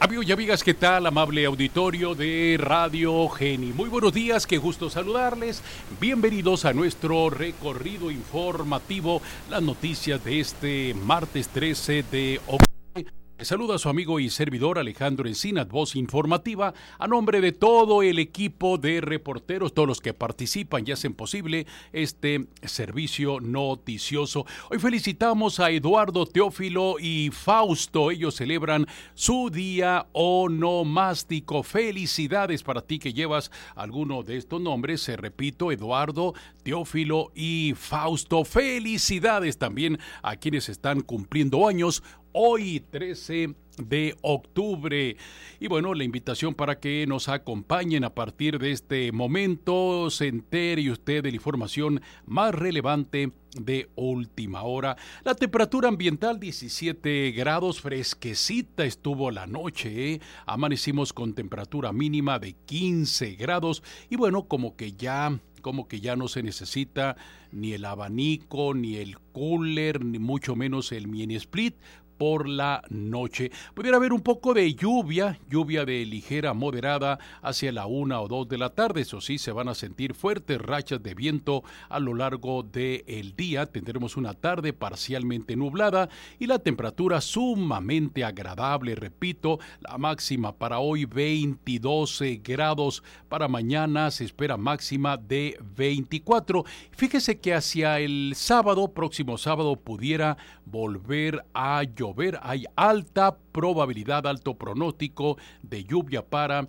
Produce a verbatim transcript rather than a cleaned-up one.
Amigos y amigas, ¿qué tal? Amable auditorio de Radio Geni. Muy buenos días, qué gusto saludarles. Bienvenidos a nuestro recorrido informativo, las noticias de este martes trece de octubre. Saluda a su amigo y servidor Alejandro Encinas, voz informativa, a nombre de todo el equipo de reporteros, todos los que participan y hacen posible este servicio noticioso. Hoy felicitamos a Eduardo, Teófilo y Fausto. Ellos celebran su día onomástico. Felicidades para ti que llevas alguno de estos nombres. Se repito, Eduardo, Teófilo y Fausto. Felicidades también a quienes están cumpliendo años hoy, trece de octubre. Y bueno, la invitación para que nos acompañen a partir de este momento, se entere usted de la información más relevante de última hora. La temperatura ambiental diecisiete grados, fresquecita estuvo la noche, ¿eh? Amanecimos con temperatura mínima de quince grados y bueno, como que ya... como que ya no se necesita ni el abanico, ni el cooler, ni mucho menos el mini split por la noche. Pudiera haber un poco de lluvia, lluvia de ligera moderada hacia la una o dos de la tarde. Eso sí, se van a sentir fuertes rachas de viento a lo largo del día. Tendremos una tarde parcialmente nublada y la temperatura sumamente agradable. Repito, la máxima para hoy veintidós grados. Para mañana se espera máxima de veinticuatro. Fíjese que hacia el sábado, próximo sábado, pudiera volver a llover. Hay alta probabilidad, alto pronóstico de lluvia para